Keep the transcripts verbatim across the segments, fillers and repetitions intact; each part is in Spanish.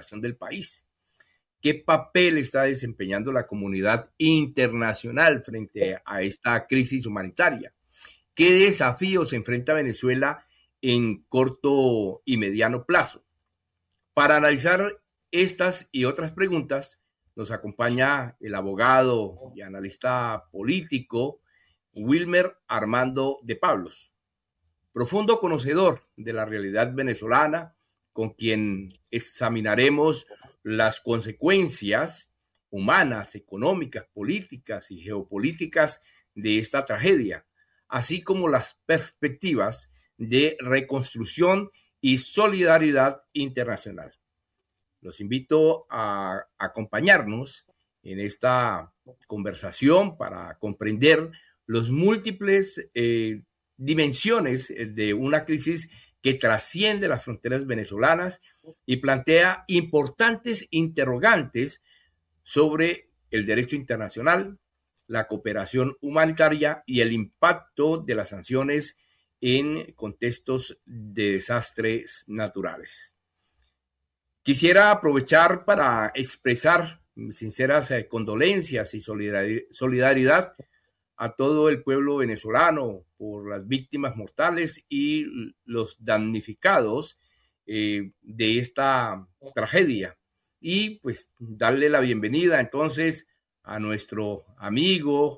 recuperación del país. ¿Qué papel está desempeñando la comunidad internacional frente a esta crisis humanitaria? ¿Qué desafíos enfrenta Venezuela en corto y mediano plazo? Para analizar estas y otras preguntas, nos acompaña el abogado y analista político Wilmer Armando de Pablos, profundo conocedor de la realidad venezolana, con quien examinaremos las consecuencias humanas, económicas, políticas y geopolíticas de esta tragedia, así como las perspectivas de reconstrucción y solidaridad internacional. Los invito a acompañarnos en esta conversación para comprender los múltiples eh, dimensiones de una crisis que trasciende las fronteras venezolanas y plantea importantes interrogantes sobre el derecho internacional, la cooperación humanitaria y el impacto de las sanciones en contextos de desastres naturales. Quisiera aprovechar para expresar mis sinceras condolencias y solidaridad a todo el pueblo venezolano por las víctimas mortales y los damnificados eh, de esta tragedia. Y pues darle la bienvenida entonces a nuestro amigo,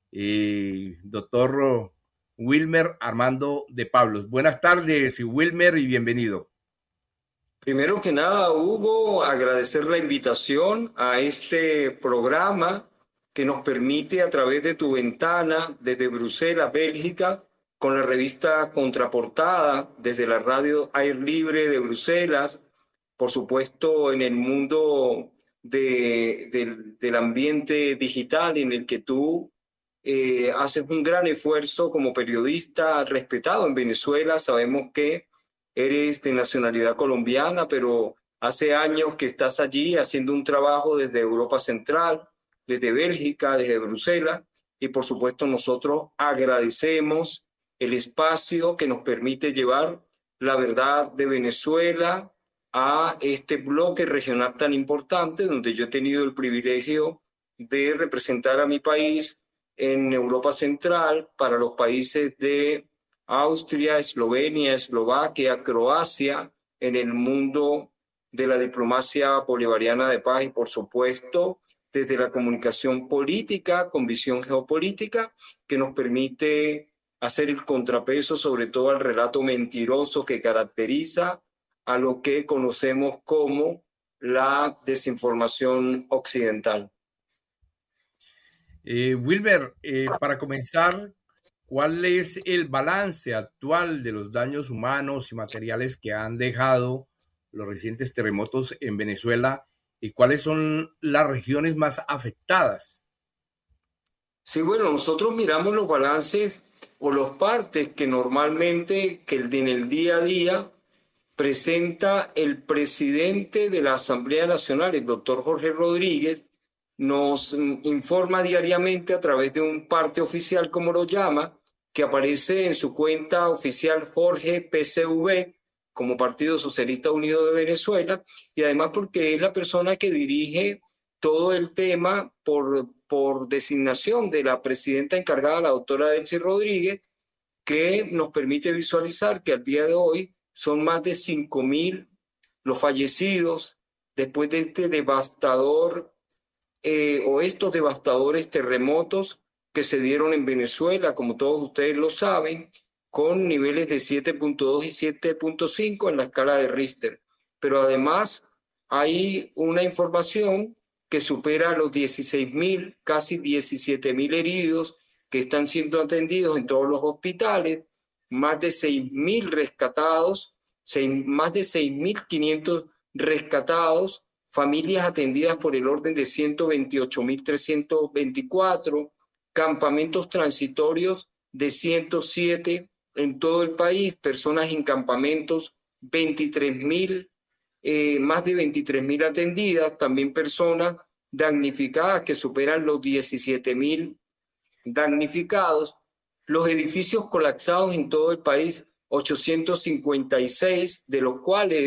eh, doctor Wilmer Armando de Pablos. Buenas tardes, Wilmer, y bienvenido. Primero que nada, Hugo, agradecer la invitación a este programa que nos permite a través de tu ventana, desde Bruselas, Bélgica, con la revista Contraportada, desde la radio Air Libre de Bruselas, por supuesto en el mundo de, de, del ambiente digital en el que tú eh, haces un gran esfuerzo como periodista respetado en Venezuela. Sabemos que eres de nacionalidad colombiana, pero hace años que estás allí haciendo un trabajo desde Europa Central, desde Bélgica, desde Bruselas, y por supuesto nosotros agradecemos el espacio que nos permite llevar la verdad de Venezuela a este bloque regional tan importante, donde yo he tenido el privilegio de representar a mi país en Europa Central para los países de Austria, Eslovenia, Eslovaquia, Croacia, en el mundo de la diplomacia bolivariana de paz y, por supuesto, desde la comunicación política con visión geopolítica, que nos permite hacer el contrapeso sobre todo al relato mentiroso que caracteriza a lo que conocemos como la desinformación occidental. Eh, Wilmer, eh, para comenzar, ¿cuál es el balance actual de los daños humanos y materiales que han dejado los recientes terremotos en Venezuela y cuáles son las regiones más afectadas? Sí, bueno, nosotros miramos los balances o los partes que normalmente que en el día a día presenta el presidente de la Asamblea Nacional, el doctor Jorge Rodríguez, nos informa diariamente a través de un parte oficial, como lo llama, que aparece en su cuenta oficial Jorge P C V, como Partido Socialista Unido de Venezuela, y además porque es la persona que dirige todo el tema por, por designación de la presidenta encargada, la doctora Delcy Rodríguez, que nos permite visualizar que al día de hoy son más de cinco mil los fallecidos después de este devastador eh, o estos devastadores terremotos que se dieron en Venezuela, como todos ustedes lo saben, con niveles de siete punto dos y siete punto cinco en la escala de Richter. Pero además hay una información que supera los dieciséis mil, casi diecisiete mil heridos que están siendo atendidos en todos los hospitales, más de seis mil rescatados, seis, más de seis mil quinientos rescatados, familias atendidas por el orden de ciento veintiocho mil trescientos veinticuatro, campamentos transitorios de ciento siete en todo el país, personas en campamentos veintitrés mil, eh, más de veintitrés mil atendidas, también personas damnificadas que superan los diecisiete mil damnificados, los edificios colapsados en todo el país, ochocientos cincuenta y seis, de los cuales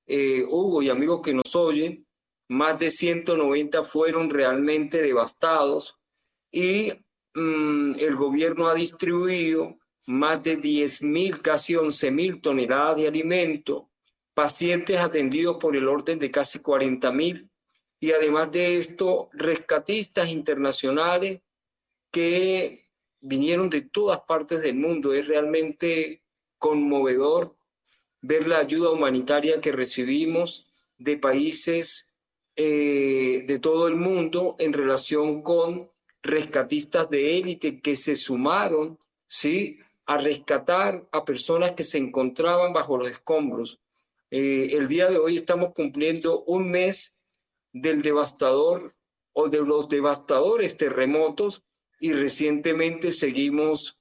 eh, Hugo y amigos que nos oyen, más de ciento noventa fueron realmente devastados y mmm, el gobierno ha distribuido más de diez mil, casi once mil toneladas de alimento, pacientes atendidos por el orden de casi cuarenta mil, y además de esto, rescatistas internacionales que vinieron de todas partes del mundo. Es realmente conmovedor ver la ayuda humanitaria que recibimos de países eh, de todo el mundo en relación con rescatistas de élite que se sumaron, ¿sí?, a rescatar a personas que se encontraban bajo los escombros. Eh, el día de hoy estamos cumpliendo un mes del devastador o de los devastadores terremotos, y recientemente seguimos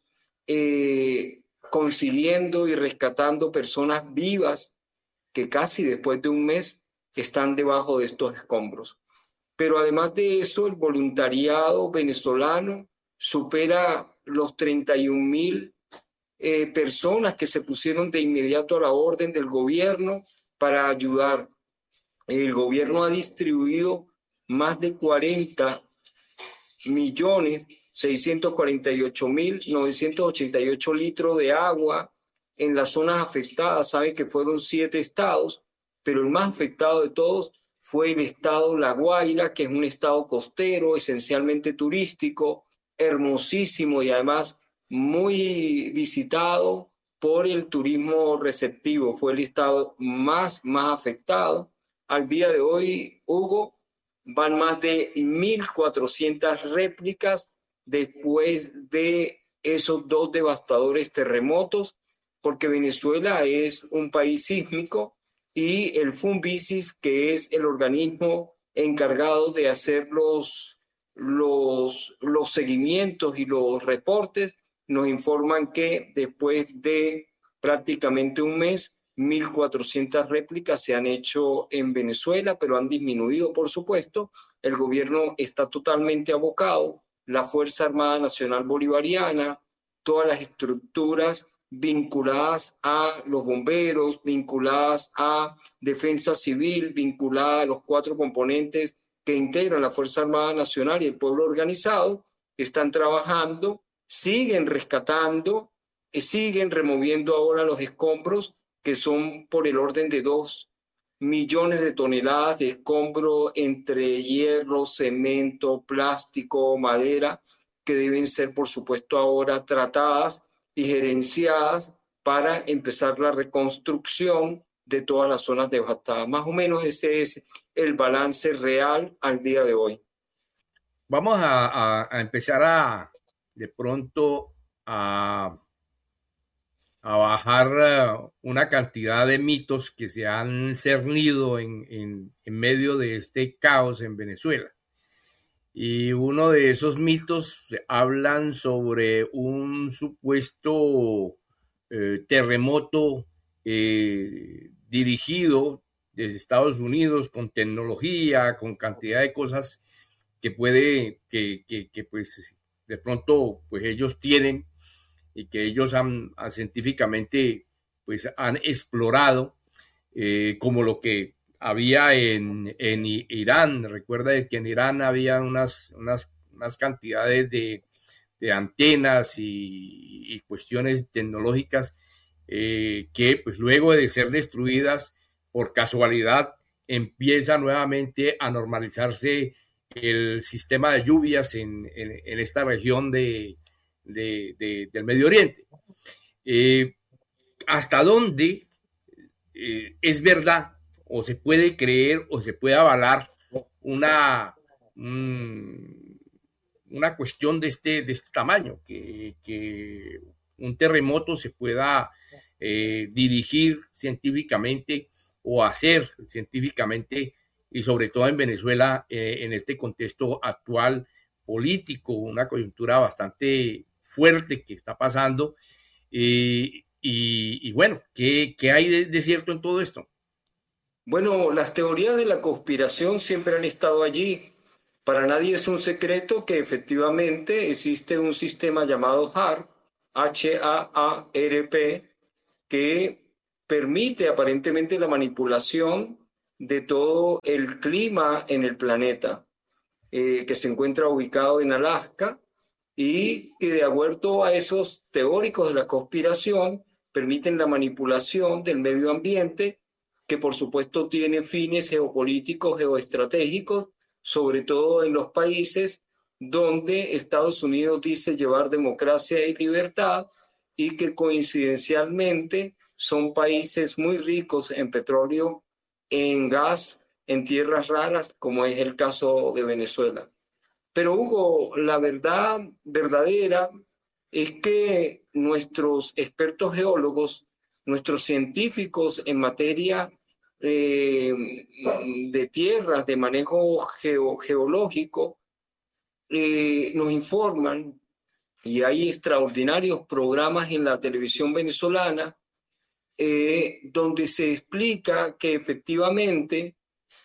eh, consiguiendo y rescatando personas vivas que casi después de un mes están debajo de estos escombros. Pero además de eso, el voluntariado venezolano supera los treinta y un mil eh, personas que se pusieron de inmediato a la orden del gobierno para ayudar. El gobierno ha distribuido más de cuarenta millones seiscientos cuarenta y ocho mil novecientos ochenta y ocho litros de agua en las zonas afectadas. Saben que fueron siete estados, pero el más afectado de todos fue el estado La Guaira, que es un estado costero, esencialmente turístico, hermosísimo y además muy visitado por el turismo receptivo. Fue el estado más, más afectado. Al día de hoy, Hugo, van más de mil cuatrocientas réplicas después de esos dos devastadores terremotos, porque Venezuela es un país sísmico y el FUNVISIS, que es el organismo encargado de hacer los, los, los seguimientos y los reportes, nos informan que después de prácticamente un mes, mil cuatrocientas réplicas se han hecho en Venezuela, pero han disminuido, por supuesto. El gobierno está totalmente abocado, la Fuerza Armada Nacional Bolivariana, todas las estructuras vinculadas a los bomberos, vinculadas a defensa civil, vinculadas a los cuatro componentes que integran la Fuerza Armada Nacional y el pueblo organizado, están trabajando, siguen rescatando, y siguen removiendo ahora los escombros, que son por el orden de dos millones de toneladas de escombro entre hierro, cemento, plástico, madera, que deben ser, por supuesto, ahora tratadas y gerenciadas para empezar la reconstrucción de todas las zonas devastadas. Más o menos ese es el balance real al día de hoy. Vamos a, a, a empezar a, de pronto, a a bajar una cantidad de mitos que se han cernido en, en, en medio de este caos en Venezuela. Y uno de esos mitos hablan sobre un supuesto eh, terremoto eh, dirigido desde Estados Unidos con tecnología, con cantidad de cosas que puede, que, que, que pues de pronto pues ellos tienen y que ellos han, han científicamente pues han explorado, eh, como lo que había en, en Irán. Recuerda que en Irán había unas, unas, unas cantidades de, de antenas y, y cuestiones tecnológicas eh, que pues luego de ser destruidas por casualidad empieza nuevamente a normalizarse el sistema de lluvias en, en, en esta región de, De, de, del Medio Oriente. Eh, ¿Hasta dónde eh, es verdad o se puede creer o se puede avalar una, un, una cuestión de este, de este tamaño? Que, que un terremoto se pueda eh, dirigir científicamente o hacer científicamente, y sobre todo en Venezuela, eh, en este contexto actual político, una coyuntura bastante fuerte que está pasando. Eh, y, y bueno, ¿qué, qué hay de, de cierto en todo esto? Bueno, las teorías de la conspiración siempre han estado allí. Para nadie es un secreto que efectivamente existe un sistema llamado HAARP, H A A R P, que permite aparentemente la manipulación de todo el clima en el planeta, eh, que se encuentra ubicado en Alaska, y que de acuerdo a esos teóricos de la conspiración permiten la manipulación del medio ambiente, que por supuesto tiene fines geopolíticos, geoestratégicos, sobre todo en los países donde Estados Unidos dice llevar democracia y libertad, y que coincidencialmente son países muy ricos en petróleo, en gas, en tierras raras, como es el caso de Venezuela. Pero Hugo, la verdad verdadera es que nuestros expertos geólogos, nuestros científicos en materia eh, de tierras, de manejo geo, geológico, eh, nos informan, y hay extraordinarios programas en la televisión venezolana, eh, donde se explica que efectivamente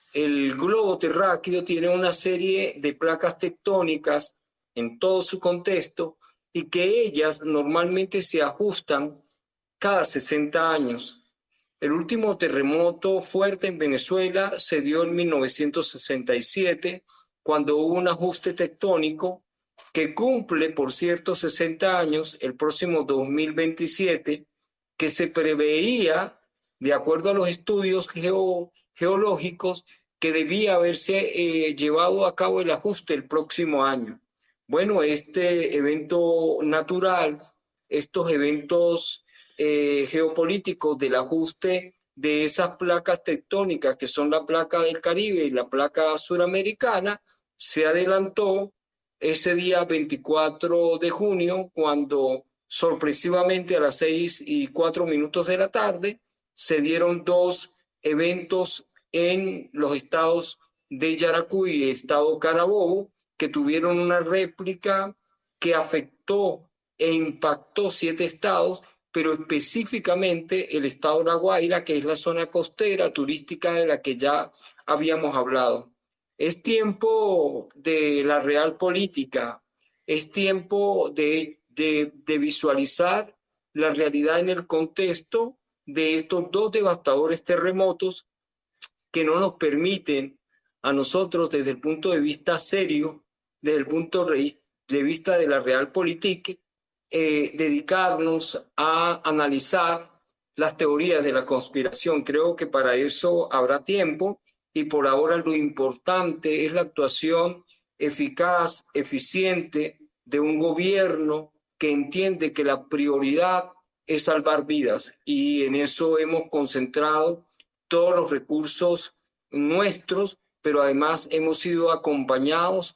el globo terráqueo tiene una serie de placas tectónicas en todo su contexto, y que ellas normalmente se ajustan cada sesenta años. El último terremoto fuerte en Venezuela se dio en mil novecientos sesenta y siete, cuando hubo un ajuste tectónico que cumple, por cierto, sesenta años el próximo dos mil veintisiete, que se preveía, de acuerdo a los estudios geo, geológicos, que debía haberse eh, llevado a cabo el ajuste el próximo año. Bueno, este evento natural, estos eventos eh, geopolíticos del ajuste de esas placas tectónicas, que son la placa del Caribe y la placa suramericana, se adelantó ese día veinticuatro de junio, cuando sorpresivamente a las seis y cuatro minutos de la tarde se dieron dos eventos en los estados de Yaracuy y estado Carabobo, que tuvieron una réplica que afectó e impactó siete estados, pero específicamente el estado de La Guaira, que es la zona costera turística de la que ya habíamos hablado. Es tiempo de la real política, es tiempo de, de, de visualizar la realidad en el contexto de estos dos devastadores terremotos que no nos permiten a nosotros, desde el punto de vista serio, desde el punto de vista de la realpolitik, eh, dedicarnos a analizar las teorías de la conspiración. Creo que para eso habrá tiempo, y por ahora lo importante es la actuación eficaz, eficiente de un gobierno que entiende que la prioridad es salvar vidas, y en eso hemos concentrado todos los recursos nuestros, pero además hemos sido acompañados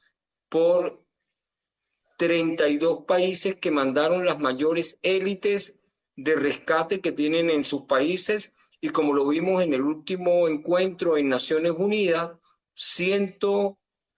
por treinta y dos países que mandaron las mayores élites de rescate que tienen en sus países, y como lo vimos en el último encuentro en Naciones Unidas, ciento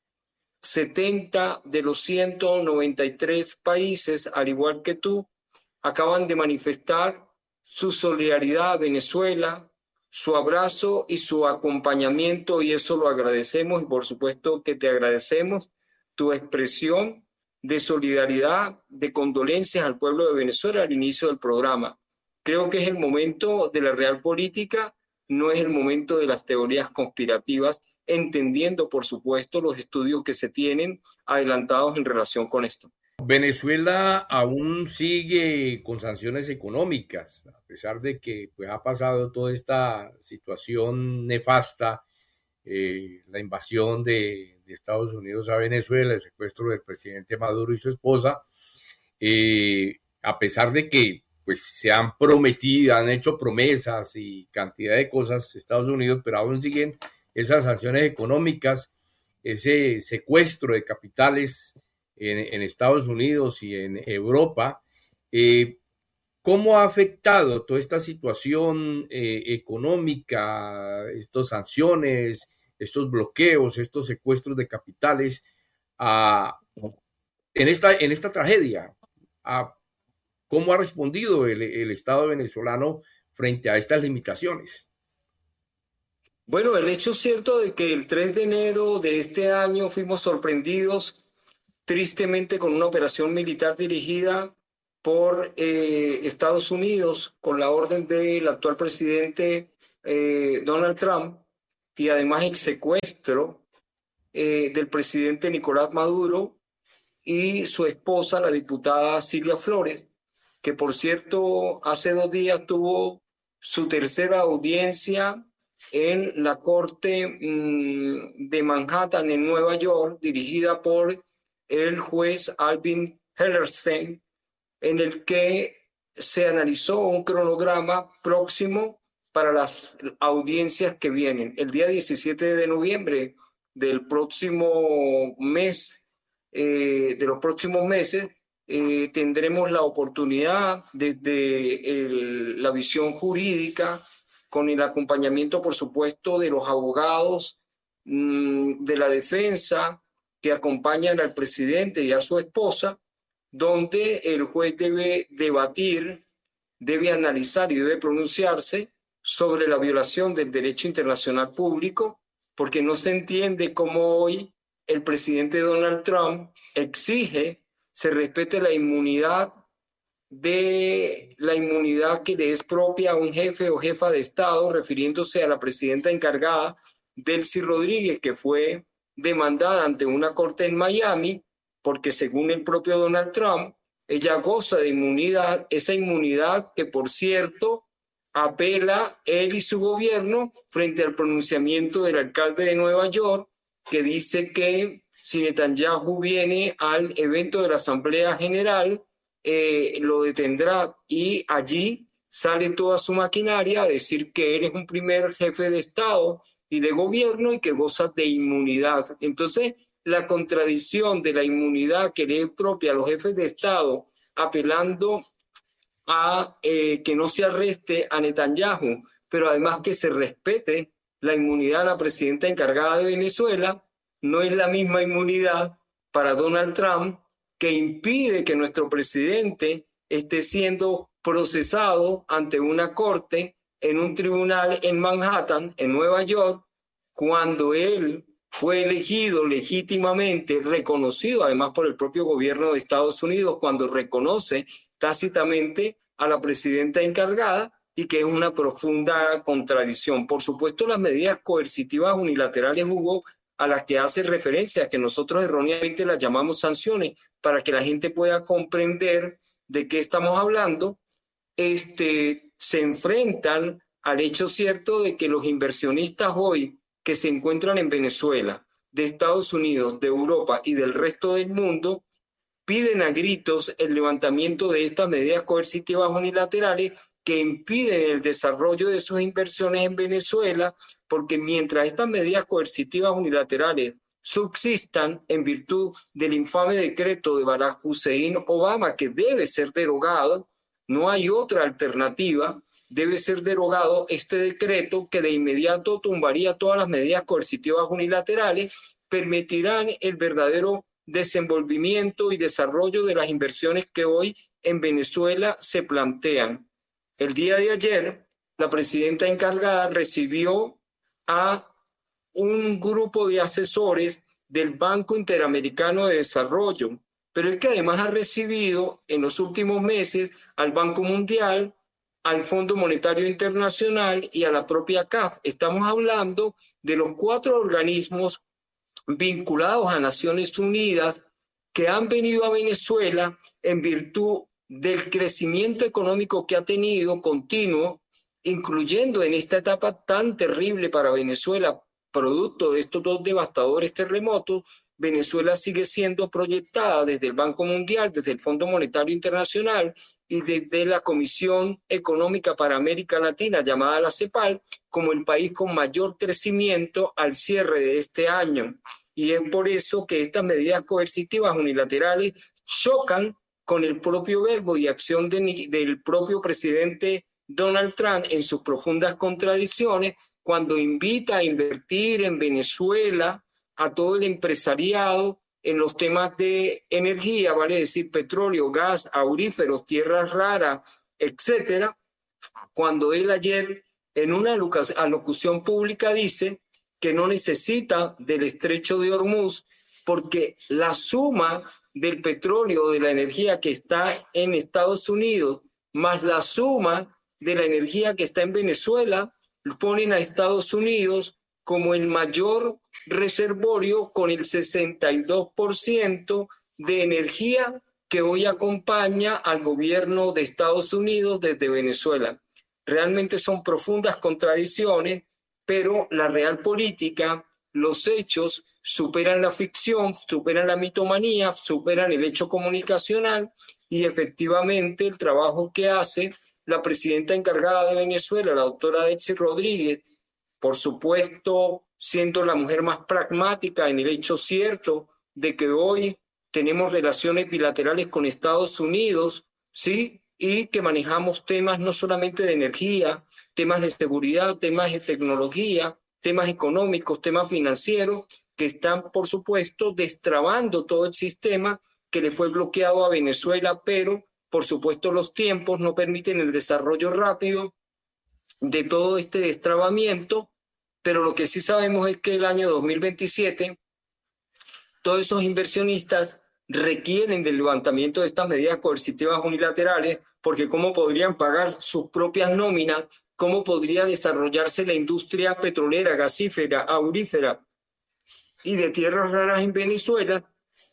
setenta de los ciento noventa y tres países, al igual que tú, acaban de manifestar su solidaridad a Venezuela, su abrazo y su acompañamiento, y eso lo agradecemos, y por supuesto que te agradecemos tu expresión de solidaridad, de condolencias al pueblo de Venezuela al inicio del programa. Creo que es el momento de la realpolitik, no es el momento de las teorías conspirativas, entendiendo por supuesto los estudios que se tienen adelantados en relación con esto. Venezuela aún sigue con sanciones económicas, a pesar de que pues, ha pasado toda esta situación nefasta, eh, la invasión de, de Estados Unidos a Venezuela, el secuestro del presidente Maduro y su esposa, eh, a pesar de que pues, se han prometido, han hecho promesas y cantidad de cosas Estados Unidos, pero aún siguen esas sanciones económicas, ese secuestro de capitales En, en Estados Unidos y en Europa. Eh, ¿Cómo ha afectado toda esta situación eh, económica, estas sanciones, estos bloqueos, estos secuestros de capitales a, en, esta, en esta tragedia? A, ¿Cómo ha respondido el, el Estado venezolano frente a estas limitaciones? Bueno, el hecho cierto de que el tres de enero de este año fuimos sorprendidos tristemente con una operación militar dirigida por eh, Estados Unidos con la orden del actual presidente eh, Donald Trump, y además el secuestro eh, del presidente Nicolás Maduro y su esposa, la diputada Silvia Flores, que por cierto hace dos días tuvo su tercera audiencia en la Corte mmm, de Manhattan en Nueva York, dirigida por el juez Alvin Hellerstein, en el que se analizó un cronograma próximo para las audiencias que vienen. El día diecisiete de noviembre del próximo mes, eh, de los próximos meses, eh, tendremos la oportunidad desde el, la visión jurídica, con el acompañamiento, por supuesto, de los abogados mmm, de la defensa que acompañan al presidente y a su esposa, donde el juez debe debatir, debe analizar y debe pronunciarse sobre la violación del derecho internacional público, porque no se entiende cómo hoy el presidente Donald Trump exige se respete la inmunidad de la inmunidad que le es propia a un jefe o jefa de Estado, refiriéndose a la presidenta encargada, Delcy Rodríguez, que fue demandada ante una corte en Miami, porque según el propio Donald Trump, ella goza de inmunidad, esa inmunidad que, por cierto, apela él y su gobierno frente al pronunciamiento del alcalde de Nueva York, que dice que si Netanyahu viene al evento de la Asamblea General, eh, lo detendrá, y allí sale toda su maquinaria a decir que él es un primer jefe de Estado y de gobierno y que goza de inmunidad. Entonces, la contradicción de la inmunidad que le es propia a los jefes de Estado, apelando a eh, que no se arreste a Netanyahu, pero además que se respete la inmunidad a la presidenta encargada de Venezuela, no es la misma inmunidad para Donald Trump, que impide que nuestro presidente esté siendo procesado ante una corte en un tribunal en Manhattan, en Nueva York, cuando él fue elegido legítimamente, reconocido además por el propio gobierno de Estados Unidos, cuando reconoce tácitamente a la presidenta encargada, y que es una profunda contradicción. Por supuesto, las medidas coercitivas unilaterales, Hugo, a las que hace referencia, que nosotros erróneamente las llamamos sanciones, para que la gente pueda comprender de qué estamos hablando, este, se enfrentan al hecho cierto de que los inversionistas hoy que se encuentran en Venezuela, de Estados Unidos, de Europa y del resto del mundo, piden a gritos el levantamiento de estas medidas coercitivas unilaterales que impiden el desarrollo de sus inversiones en Venezuela, porque mientras estas medidas coercitivas unilaterales subsistan en virtud del infame decreto de Barack Hussein Obama, que debe ser derogado, no hay otra alternativa, debe ser derogado este decreto, que de inmediato tumbaría todas las medidas coercitivas unilaterales, permitirán el verdadero desenvolvimiento y desarrollo de las inversiones que hoy en Venezuela se plantean. El día de ayer, la presidenta encargada recibió a un grupo de asesores del Banco Interamericano de Desarrollo, pero es que además ha recibido en los últimos meses al Banco Mundial, al Fondo Monetario Internacional y a la propia C A F. Estamos hablando de los cuatro organismos vinculados a Naciones Unidas que han venido a Venezuela en virtud del crecimiento económico que ha tenido continuo, incluyendo en esta etapa tan terrible para Venezuela, producto de estos dos devastadores terremotos. Venezuela sigue siendo proyectada desde el Banco Mundial, desde el Fondo Monetario Internacional y desde la Comisión Económica para América Latina, llamada la CEPAL, como el país con mayor crecimiento al cierre de este año. Y es por eso que estas medidas coercitivas unilaterales chocan con el propio verbo y acción de, del propio presidente Donald Trump en sus profundas contradicciones, cuando invita a invertir en Venezuela a todo el empresariado en los temas de energía, vale decir petróleo, gas, auríferos, tierras raras, etcétera, cuando él ayer en una alocución pública dice que no necesita del estrecho de Hormuz porque la suma del petróleo, de la energía que está en Estados Unidos, más la suma de la energía que está en Venezuela, ponen a Estados Unidos como el mayor reservorio con el sesenta y dos por ciento de energía que hoy acompaña al gobierno de Estados Unidos desde Venezuela. Realmente son profundas contradicciones, pero la real política, los hechos, superan la ficción, superan la mitomanía, superan el hecho comunicacional, y efectivamente el trabajo que hace la presidenta encargada de Venezuela, la doctora Delcy Rodríguez, por supuesto siendo la mujer más pragmática en el hecho cierto de que hoy tenemos relaciones bilaterales con Estados Unidos, ¿sí? Y que manejamos temas no solamente de energía, temas de seguridad, temas de tecnología, temas económicos, temas financieros, que están, por supuesto, destrabando todo el sistema que le fue bloqueado a Venezuela, pero, por supuesto, los tiempos no permiten el desarrollo rápido de todo este destrabamiento, pero lo que sí sabemos es que el año dos mil veintisiete, todos esos inversionistas requieren del levantamiento de estas medidas coercitivas unilaterales, porque ¿cómo podrían pagar sus propias nóminas? ¿Cómo podría desarrollarse la industria petrolera, gasífera, aurífera y de tierras raras en Venezuela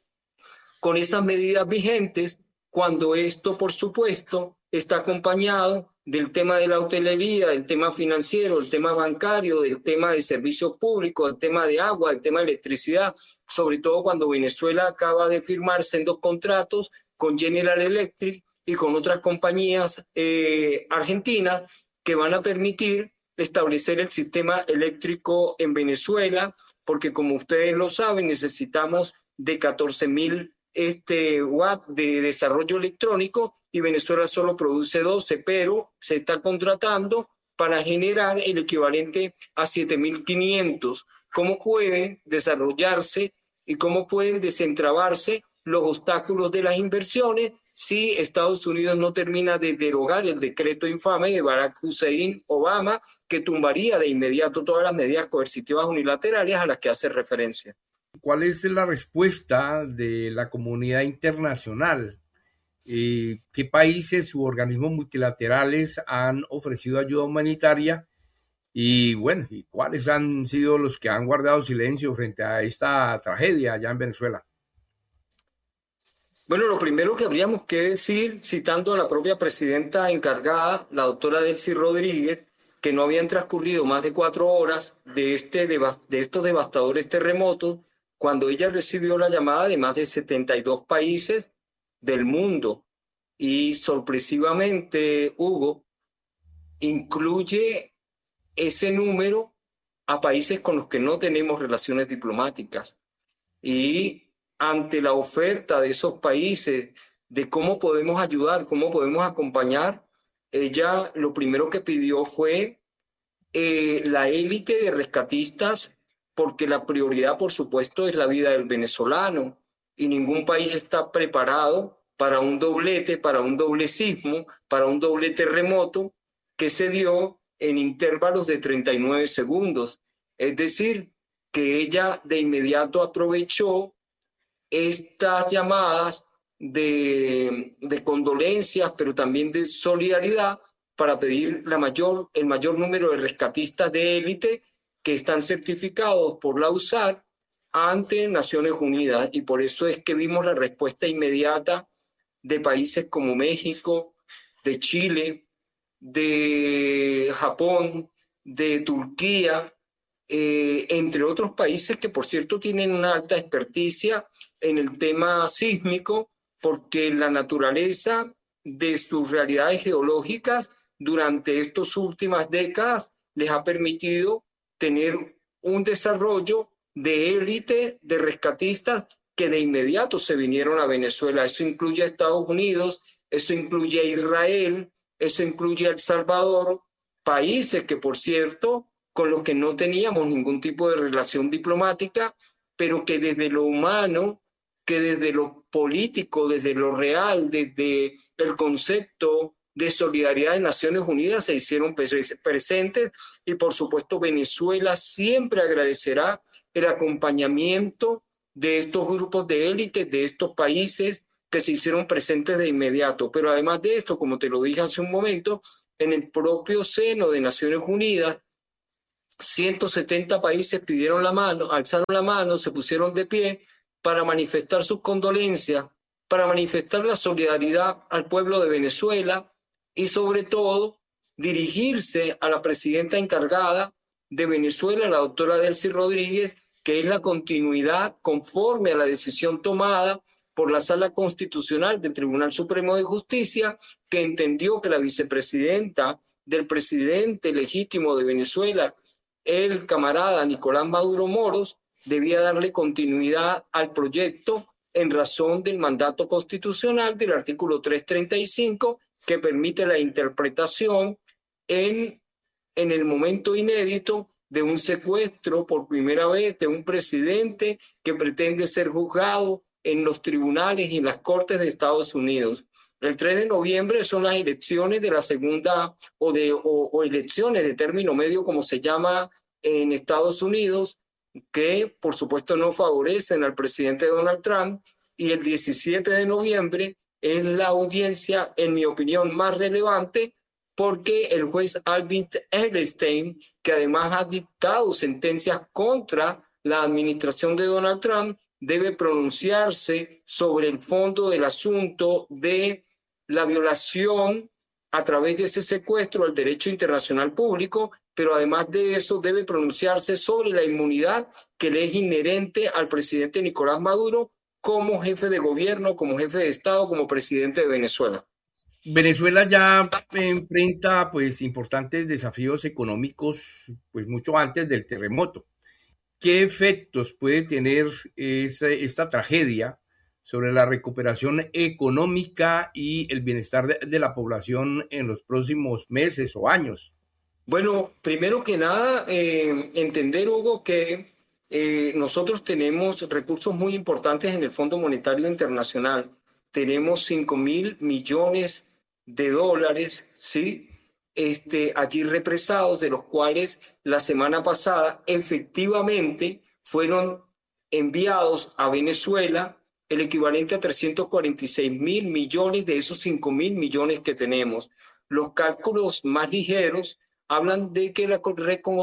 con esas medidas vigentes, cuando esto, por supuesto, está acompañado del tema de la hotelería, del tema financiero, del tema bancario, del tema de servicios públicos, del tema de agua, del tema de electricidad, sobre todo cuando Venezuela acaba de firmar sendos contratos con General Electric y con otras compañías eh, argentinas que van a permitir establecer el sistema eléctrico en Venezuela, porque como ustedes lo saben, necesitamos de catorce mil este, watts de desarrollo electrónico y Venezuela solo produce doce, pero se está contratando para generar el equivalente a siete mil quinientos. ¿Cómo pueden desarrollarse y cómo pueden desentrabarse los obstáculos de las inversiones si Estados Unidos no termina de derogar el decreto infame de Barack Hussein Obama, que tumbaría de inmediato todas las medidas coercitivas unilaterales a las que hace referencia? ¿Cuál es la respuesta de la comunidad internacional? Eh, ¿Qué países u organismos multilaterales han ofrecido ayuda humanitaria? Y bueno, ¿y cuáles han sido los que han guardado silencio frente a esta tragedia allá en Venezuela? Bueno, lo primero que habríamos que decir, citando a la propia presidenta encargada, la doctora Delcy Rodríguez, que no habían transcurrido más de cuatro horas de, este, de estos devastadores terremotos, cuando ella recibió la llamada de más de setenta y dos países del mundo. Y sorpresivamente, Hugo, incluye ese número a países con los que no tenemos relaciones diplomáticas. Y ante la oferta de esos países de cómo podemos ayudar, cómo podemos acompañar, ella lo primero que pidió fue eh, la élite de rescatistas, porque la prioridad, por supuesto, es la vida del venezolano y ningún país está preparado para un doblete, para un doble sismo, para un doble terremoto que se dio en intervalos de treinta y nueve segundos. Es decir, que ella de inmediato aprovechó estas llamadas de, de condolencias, pero también de solidaridad, para pedir la mayor, el mayor número de rescatistas de élite que están certificados por la U S A R ante Naciones Unidas. Y por eso es que vimos la respuesta inmediata de países como México, de Chile, de Japón, de Turquía, eh, entre otros países que, por cierto, tienen una alta experticia en el tema sísmico, porque la naturaleza de sus realidades geológicas durante estas últimas décadas les ha permitido tener un desarrollo de élite de rescatistas que de inmediato se vinieron a Venezuela. Eso incluye a Estados Unidos, eso incluye a Israel, eso incluye a El Salvador, países que, por cierto, con los que no teníamos ningún tipo de relación diplomática, pero que desde lo humano, que desde lo político, desde lo real, desde el concepto de solidaridad de Naciones Unidas se hicieron presentes. Y por supuesto Venezuela siempre agradecerá el acompañamiento de estos grupos de élite, de estos países que se hicieron presentes de inmediato. Pero además de esto, como te lo dije hace un momento, en el propio seno de Naciones Unidas, ciento setenta países pidieron la mano, alzaron la mano, se pusieron de pie para manifestar sus condolencias, para manifestar la solidaridad al pueblo de Venezuela y sobre todo dirigirse a la presidenta encargada de Venezuela, la doctora Delcy Rodríguez, que es la continuidad conforme a la decisión tomada por la Sala Constitucional del Tribunal Supremo de Justicia, que entendió que la vicepresidenta del presidente legítimo de Venezuela, el camarada Nicolás Maduro Moros, debía darle continuidad al proyecto en razón del mandato constitucional del artículo trescientos treinta y cinco, que permite la interpretación en, en el momento inédito de un secuestro por primera vez de un presidente que pretende ser juzgado en los tribunales y en las cortes de Estados Unidos. El tres de noviembre son las elecciones de la segunda o, de, o, o elecciones de término medio, como se llama en Estados Unidos, que por supuesto no favorecen al presidente Donald Trump, y el diecisiete de noviembre es la audiencia, en mi opinión, más relevante, porque el juez Alvin Edelstein, que además ha dictado sentencias contra la administración de Donald Trump, debe pronunciarse sobre el fondo del asunto de la violación a través de ese secuestro al derecho internacional público, pero además de eso debe pronunciarse sobre la inmunidad que le es inherente al presidente Nicolás Maduro como jefe de gobierno, como jefe de Estado, como presidente de Venezuela. Venezuela ya enfrenta pues importantes desafíos económicos pues mucho antes del terremoto. ¿Qué efectos puede tener esa, esta tragedia sobre la recuperación económica y el bienestar de, de la población en los próximos meses o años? Bueno, primero que nada, eh, entender, Hugo, que eh, nosotros tenemos recursos muy importantes en el Fondo Monetario Internacional. Tenemos cinco mil millones de dólares, ¿sí? Este, allí represados, de los cuales la semana pasada efectivamente fueron enviados a Venezuela el equivalente a trescientos cuarenta y seis mil millones de esos cinco mil millones que tenemos. Los cálculos más ligeros hablan de que la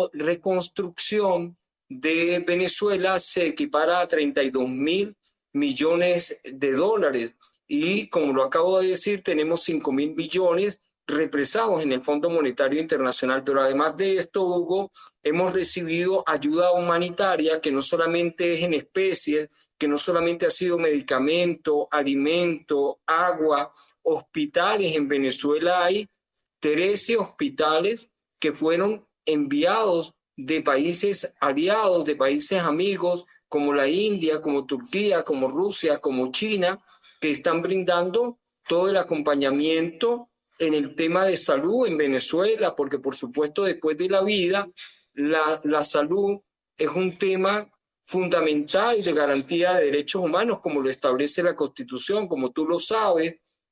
reconstrucción de Venezuela se equipara a treinta y dos mil millones de dólares. Y como lo acabo de decir, tenemos cinco mil millones represados en el Fondo Monetario Internacional. Pero además de esto, Hugo, hemos recibido ayuda humanitaria que no solamente es en especies, que no solamente ha sido medicamento, alimento, agua, hospitales. En Venezuela hay trece hospitales que fueron enviados de países aliados, de países amigos, como la India, como Turquía, como Rusia, como China, que están brindando todo el acompañamiento en el tema de salud en Venezuela, porque por supuesto después de la vida, la, la salud es un tema fundamental de garantía de derechos humanos, como lo establece la Constitución, como tú lo sabes.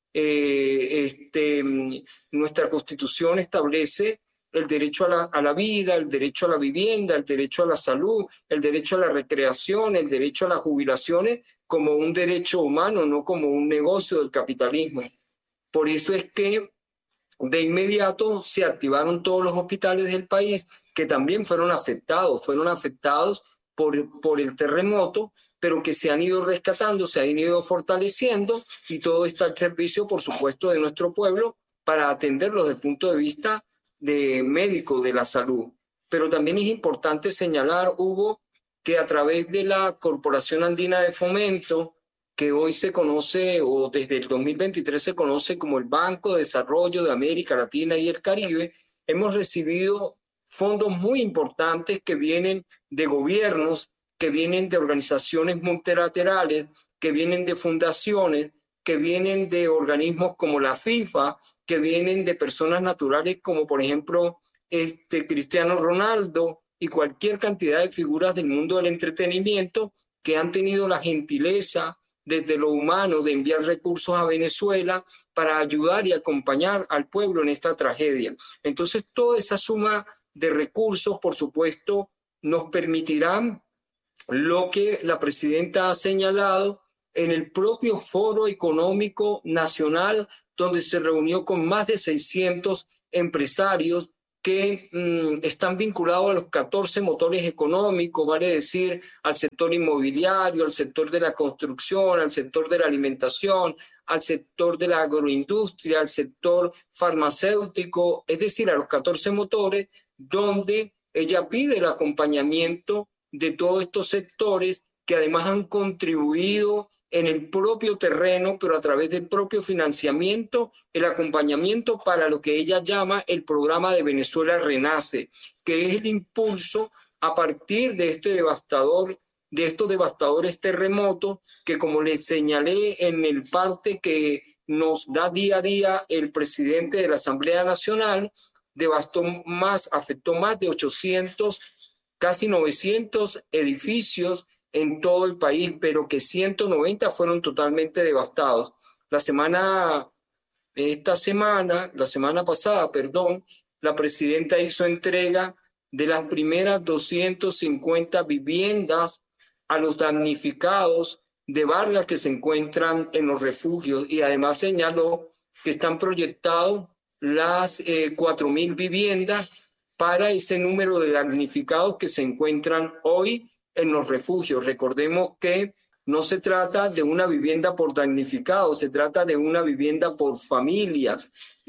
Eh, este, nuestra Constitución establece el derecho a la, a la vida, el derecho a la vivienda, el derecho a la salud, el derecho a la recreación, el derecho a las jubilaciones como un derecho humano, no como un negocio del capitalismo. Por eso es que de inmediato se activaron todos los hospitales del país que también fueron afectados, fueron afectados por, por el terremoto, pero que se han ido rescatando, se han ido fortaleciendo y todo está al servicio, por supuesto, de nuestro pueblo para atenderlo desde el punto de vista de médico de la salud. Pero también es importante señalar, Hugo, que a través de la Corporación Andina de Fomento, que hoy se conoce, o desde el dos mil veintitrés se conoce como el Banco de Desarrollo de América Latina y el Caribe, hemos recibido fondos muy importantes que vienen de gobiernos, que vienen de organizaciones multilaterales, que vienen de fundaciones, que vienen de organismos como la FIFA, que vienen de personas naturales como por ejemplo este Cristiano Ronaldo y cualquier cantidad de figuras del mundo del entretenimiento que han tenido la gentileza desde lo humano de enviar recursos a Venezuela para ayudar y acompañar al pueblo en esta tragedia. Entonces toda esa suma de recursos, por supuesto, nos permitirán lo que la presidenta ha señalado en el propio Foro Económico Nacional, donde se reunió con más de seiscientos empresarios que mmm, están vinculados a los catorce motores económicos, vale decir, al sector inmobiliario, al sector de la construcción, al sector de la alimentación, al sector de la agroindustria, al sector farmacéutico, es decir, a los catorce motores, donde ella pide el acompañamiento de todos estos sectores que además han contribuido en el propio terreno, pero a través del propio financiamiento, el acompañamiento para lo que ella llama el programa de Venezuela Renace, que es el impulso a partir de este devastador, de estos devastadores terremotos que, como les señalé en el parte que nos da día a día el presidente de la Asamblea Nacional, devastó más, afectó más de ochocientos, casi novecientos edificios en todo el país, pero que ciento noventa fueron totalmente devastados. La semana, esta semana, la semana pasada, perdón, la presidenta hizo entrega de las primeras doscientas cincuenta viviendas a los damnificados de Vargas que se encuentran en los refugios, y además señaló que están proyectados las eh, cuatro mil viviendas para ese número de damnificados que se encuentran hoy en los refugios. Recordemos que no se trata de una vivienda por damnificado, se trata de una vivienda por familia.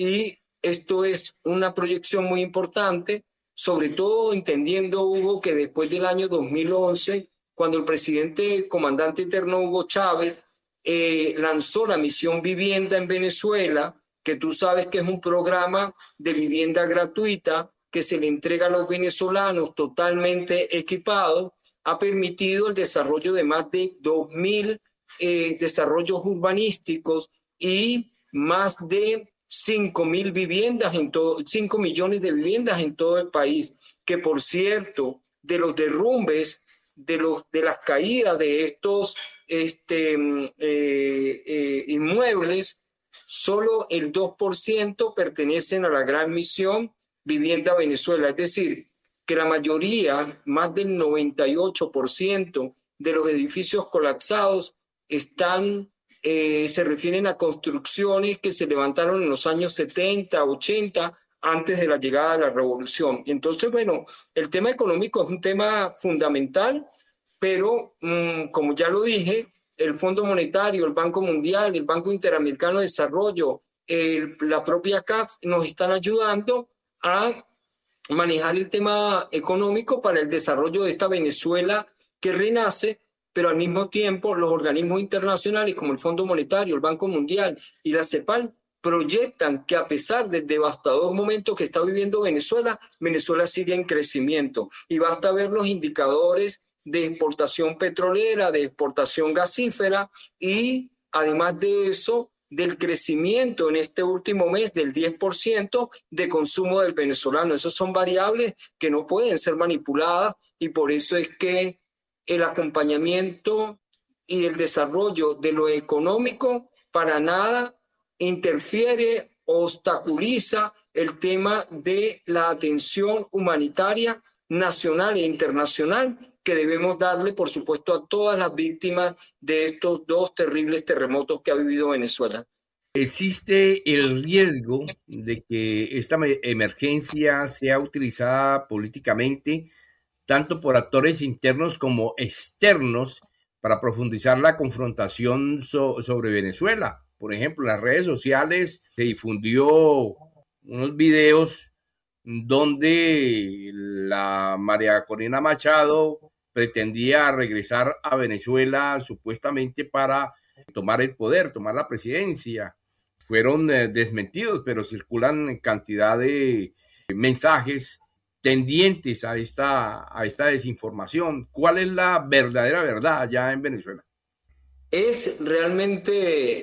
Y esto es una proyección muy importante, sobre todo entendiendo, Hugo, que después del año dos mil once, cuando el presidente comandante eterno Hugo Chávez eh, lanzó la misión Vivienda en Venezuela, que tú sabes que es un programa de vivienda gratuita que se le entrega a los venezolanos totalmente equipados, ha permitido el desarrollo de más de dos mil eh, desarrollos urbanísticos y más de cinco mil viviendas, en todo, cinco millones de viviendas en todo el país, que por cierto, de los derrumbes, de, los, de las caídas de estos este, eh, eh, inmuebles, solo el dos por ciento pertenecen a la gran misión Vivienda Venezuela, es decir, que la mayoría, más del noventa y ocho por ciento de los edificios colapsados están, eh, se refieren a construcciones que se levantaron en los años setenta, ochenta, antes de la llegada de la revolución. Y entonces, bueno, el tema económico es un tema fundamental, pero mmm, como ya lo dije, el Fondo Monetario, el Banco Mundial, el Banco Interamericano de Desarrollo, el, la propia C A F nos están ayudando a manejar el tema económico para el desarrollo de esta Venezuela que renace, pero al mismo tiempo los organismos internacionales como el Fondo Monetario, el Banco Mundial y la CEPAL proyectan que a pesar del devastador momento que está viviendo Venezuela, Venezuela sigue en crecimiento. Y basta ver los indicadores de exportación petrolera, de exportación gasífera y además de eso, del crecimiento en este último mes del diez por ciento de consumo del venezolano. Esas son variables que no pueden ser manipuladas y por eso es que el acompañamiento y el desarrollo de lo económico para nada interfiere o obstaculiza el tema de la atención humanitaria nacional e internacional que debemos darle, por supuesto, a todas las víctimas de estos dos terribles terremotos que ha vivido Venezuela. ¿Existe el riesgo de que esta emergencia sea utilizada políticamente, tanto por actores internos como externos, para profundizar la confrontación so- sobre Venezuela? Por ejemplo, en las redes sociales se difundió unos videos donde la María Corina Machado pretendía regresar a Venezuela supuestamente para tomar el poder, tomar la presidencia. Fueron eh, desmentidos, pero circulan cantidad de mensajes tendientes a esta, a esta desinformación. ¿Cuál es la verdadera verdad allá en Venezuela? Es realmente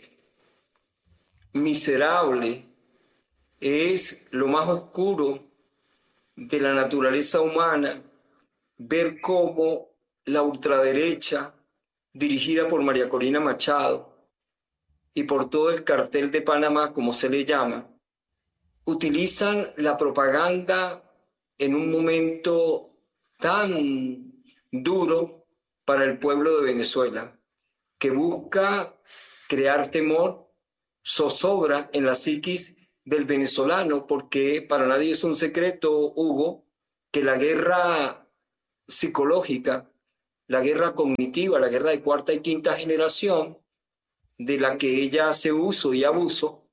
miserable, es lo más oscuro de la naturaleza humana ver cómo la ultraderecha, dirigida por María Corina Machado y por todo el cartel de Panamá, como se le llama, utilizan la propaganda en un momento tan duro para el pueblo de Venezuela, que busca crear temor, zozobra en la psiquis del venezolano, porque para nadie es un secreto, Hugo, que la guerra psicológica, la guerra cognitiva, la guerra de cuarta y quinta generación, de la que ella hace uso y abuso,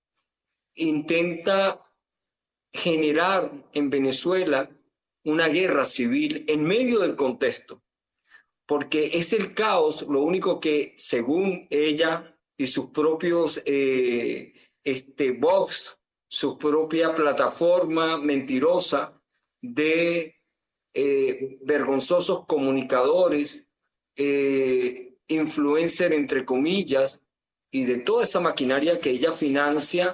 intenta generar en Venezuela una guerra civil en medio del contexto, porque es el caos lo único que, según ella y sus propios eh, este, bots, su propia plataforma mentirosa de eh, vergonzosos comunicadores, eh, influencer entre comillas, y de toda esa maquinaria que ella financia,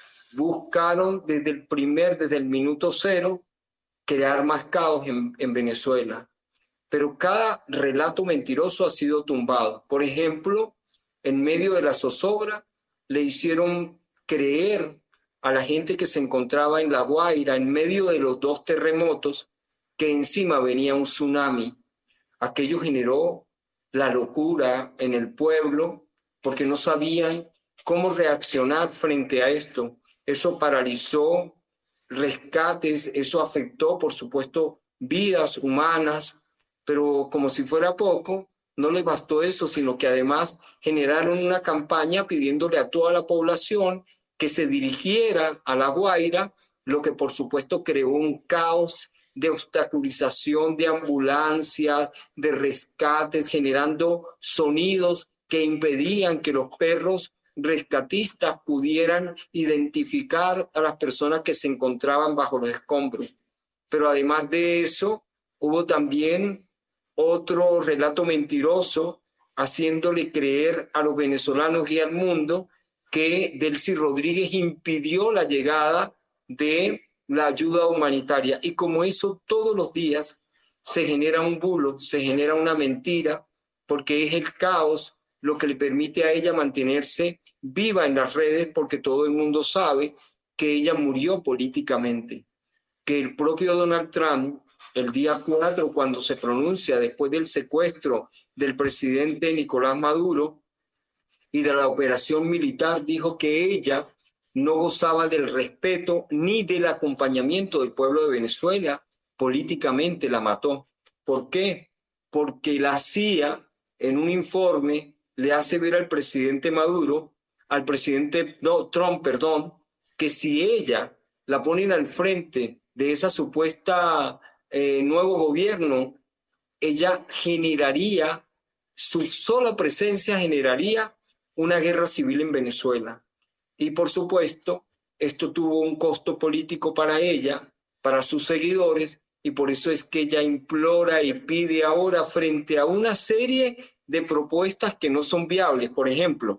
buscaron desde el primer, desde el minuto cero, crear más caos en, en Venezuela. Pero cada relato mentiroso ha sido tumbado. Por ejemplo, en medio de la zozobra, le hicieron creer a la gente que se encontraba en La Guaira, en medio de los dos terremotos, que encima venía un tsunami. Aquello generó la locura en el pueblo, porque no sabían cómo reaccionar frente a esto. Eso paralizó rescates, eso afectó, por supuesto, vidas humanas, pero como si fuera poco, no les bastó eso, sino que además generaron una campaña pidiéndole a toda la población que se dirigiera a La Guaira, lo que por supuesto creó un caos de obstaculización de ambulancias, de rescates, generando sonidos que impedían que los perros rescatistas pudieran identificar a las personas que se encontraban bajo los escombros. Pero además de eso, hubo también otro relato mentiroso haciéndole creer a los venezolanos y al mundo que Delcy Rodríguez impidió la llegada de la ayuda humanitaria. Y como eso todos los días se genera un bulo, se genera una mentira, porque es el caos lo que le permite a ella mantenerse viva en las redes, porque todo el mundo sabe que ella murió políticamente, que el propio Donald Trump, el día cuatro, cuando se pronuncia después del secuestro del presidente Nicolás Maduro y de la operación militar, dijo que ella no gozaba del respeto ni del acompañamiento del pueblo de Venezuela, políticamente la mató. ¿Por qué? Porque la C I A, en un informe, le hace ver al presidente Maduro, al presidente no, Trump, perdón, que si ella la ponen al frente de esa supuesta eh, nuevo gobierno, ella generaría, su sola presencia generaría una guerra civil en Venezuela. Y por supuesto, esto tuvo un costo político para ella, para sus seguidores, y por eso es que ella implora y pide ahora frente a una serie de propuestas que no son viables. Por ejemplo,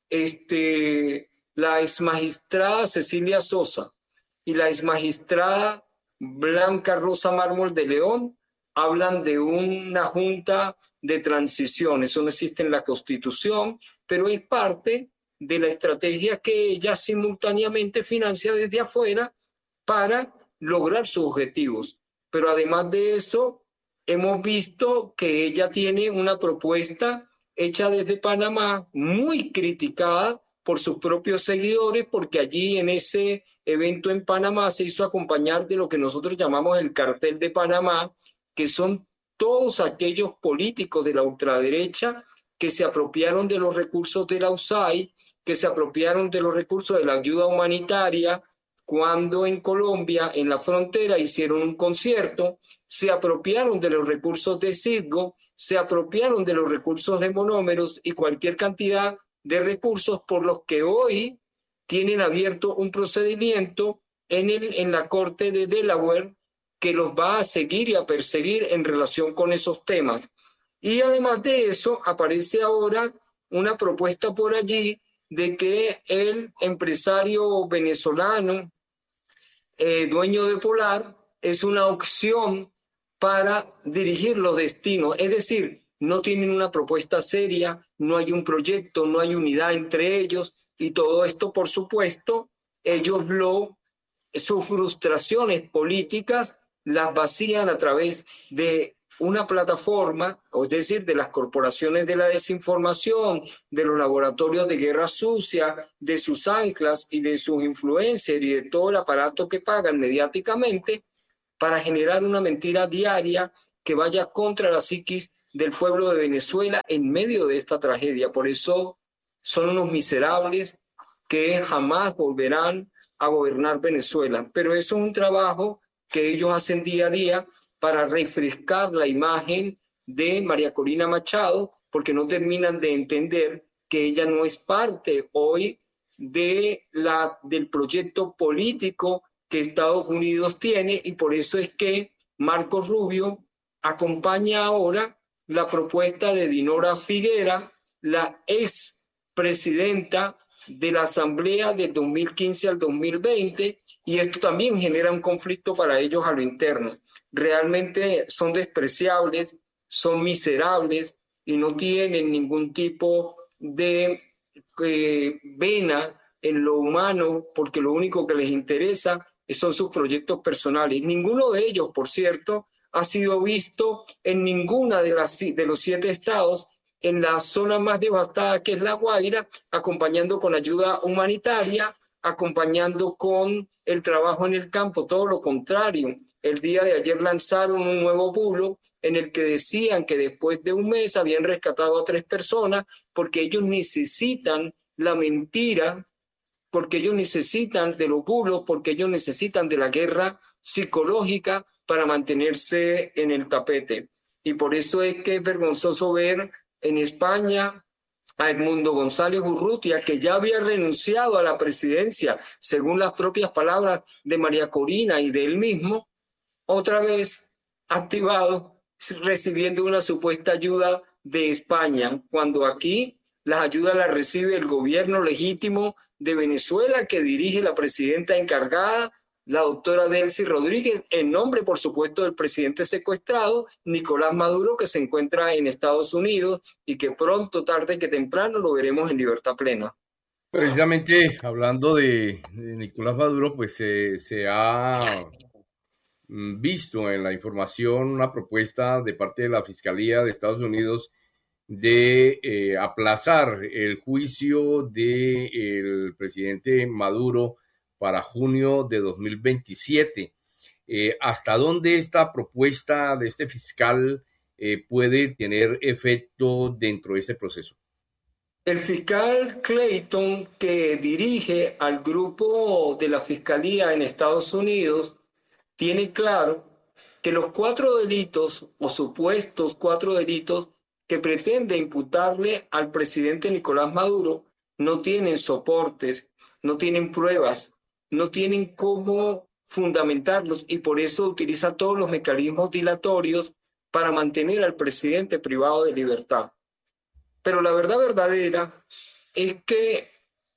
este, la exmagistrada Cecilia Sosa y la exmagistrada Blanca Rosa Mármol de León hablan de una junta de transición. Eso no existe en la Constitución, pero es parte de la estrategia que ella simultáneamente financia desde afuera para lograr sus objetivos. Pero además de eso, hemos visto que ella tiene una propuesta hecha desde Panamá, muy criticada por sus propios seguidores, porque allí en ese evento en Panamá se hizo acompañar de lo que nosotros llamamos el cartel de Panamá, que son todos aquellos políticos de la ultraderecha que se apropiaron de los recursos de la U S A I, que se apropiaron de los recursos de la ayuda humanitaria, cuando en Colombia, en la frontera, hicieron un concierto, se apropiaron de los recursos de Citgo, se apropiaron de los recursos de monómeros y cualquier cantidad de recursos por los que hoy tienen abierto un procedimiento en, el, en la Corte de Delaware que los va a seguir y a perseguir en relación con esos temas. Y además de eso, aparece ahora una propuesta por allí de que el empresario venezolano, eh, dueño de Polar, es una opción para dirigir los destinos. Es decir, no tienen una propuesta seria, no hay un proyecto, no hay unidad entre ellos, y todo esto, por supuesto, ellos lo, sus frustraciones políticas las vacían a través de una plataforma, es decir, de las corporaciones de la desinformación, de los laboratorios de guerra sucia, de sus anclas y de sus influencers y de todo el aparato que pagan mediáticamente para generar una mentira diaria que vaya contra la psiquis del pueblo de Venezuela en medio de esta tragedia. Por eso son unos miserables que jamás volverán a gobernar Venezuela. Pero eso es un trabajo que ellos hacen día a día para refrescar la imagen de María Corina Machado, porque no terminan de entender que ella no es parte hoy de la, del proyecto político que Estados Unidos tiene, y por eso es que Marco Rubio acompaña ahora la propuesta de Dinora Figuera, la ex presidenta de la Asamblea del dos mil quince al dos mil veinte, y esto también genera un conflicto para ellos a lo interno. Realmente son despreciables, son miserables y no tienen ningún tipo de eh, vena en lo humano, porque lo único que les interesa son sus proyectos personales. Ninguno de ellos, por cierto, ha sido visto en ninguna de, las, de los siete estados en la zona más devastada, que es La Guaira, acompañando con ayuda humanitaria, acompañando con el trabajo en el campo. Todo lo contrario. El día de ayer lanzaron un nuevo bulo en el que decían que después de un mes habían rescatado a tres personas porque ellos necesitan la mentira, porque ellos necesitan de los bulos, porque ellos necesitan de la guerra psicológica para mantenerse en el tapete. Y por eso es que es vergonzoso ver en España a Edmundo González Urrutia, que ya había renunciado a la presidencia, según las propias palabras de María Corina y de él mismo, otra vez activado, recibiendo una supuesta ayuda de España, cuando aquí las ayudas las recibe el gobierno legítimo de Venezuela, que dirige la presidenta encargada, la doctora Delcy Rodríguez, en nombre, por supuesto, del presidente secuestrado, Nicolás Maduro, que se encuentra en Estados Unidos y que pronto, tarde que temprano, lo veremos en libertad plena. Precisamente hablando de, de Nicolás Maduro, pues eh, se ha visto en la información una propuesta de parte de la Fiscalía de Estados Unidos de eh, aplazar el juicio del presidente Maduro para junio de dos mil veintisiete. Eh, ¿Hasta dónde esta propuesta de este fiscal eh, puede tener efecto dentro de este proceso? El fiscal Clayton, que dirige al grupo de la Fiscalía en Estados Unidos, tiene claro que los cuatro delitos o supuestos cuatro delitos que pretende imputarle al presidente Nicolás Maduro no tienen soportes, no tienen pruebas, no tienen cómo fundamentarlos, y por eso utiliza todos los mecanismos dilatorios para mantener al presidente privado de libertad. Pero la verdad verdadera es que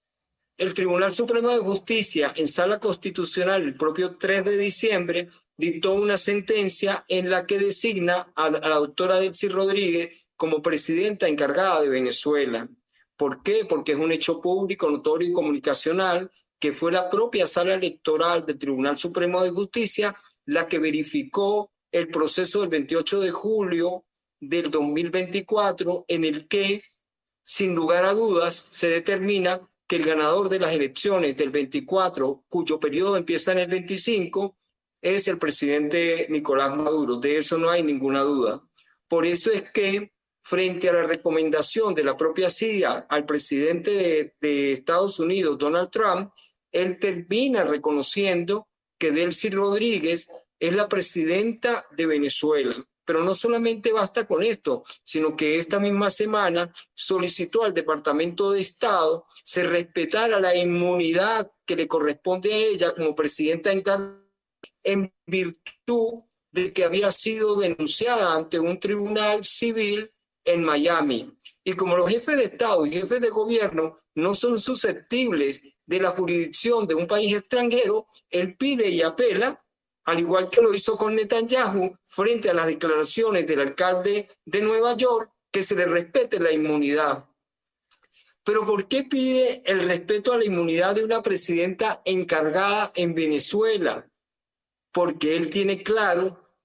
el Tribunal Supremo de Justicia, en sala constitucional, el propio tres de diciembre, dictó una sentencia en la que designa a la, a la doctora Delcy Rodríguez como presidenta encargada de Venezuela. ¿Por qué? Porque es un hecho público, notorio y comunicacional, que fue la propia sala electoral del Tribunal Supremo de Justicia la que verificó el proceso del veintiocho de julio del dos mil veinticuatro, en el que, sin lugar a dudas, se determina que el ganador de las elecciones del veinticuatro, cuyo periodo empieza en el veinticinco, es el presidente Nicolás Maduro. De eso no hay ninguna duda. Por eso es que, frente a la recomendación de la propia C I A al presidente de, de Estados Unidos, Donald Trump, él termina reconociendo que Delcy Rodríguez es la presidenta de Venezuela. Pero no solamente basta con esto, sino que esta misma semana solicitó al Departamento de Estado se respetara la inmunidad que le corresponde a ella como presidenta encargada, en virtud de que había sido denunciada ante un tribunal civil en Miami. Y como los jefes de Estado y jefes de gobierno no son susceptibles de la jurisdicción de un país extranjero, él pide y apela, al igual que lo hizo con Netanyahu, frente a las declaraciones del alcalde de Nueva York, que se le respete la inmunidad. Pero ¿por qué pide el respeto a la inmunidad de una presidenta encargada en Venezuela? Porque él tiene claro